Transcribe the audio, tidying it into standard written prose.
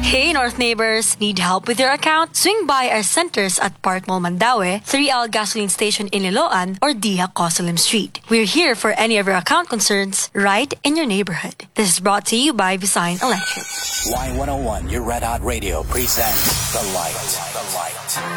Hey North neighbors! Need help with your account? Swing by our centers at Park Mall Mandaue, 3L Gasoline Station in Liloan, or Dia Cosalim Street. We're here for any of your account concerns right in your neighborhood. This is brought to you by Visign Electric. Y101, your Red Hot Radio presents The Light.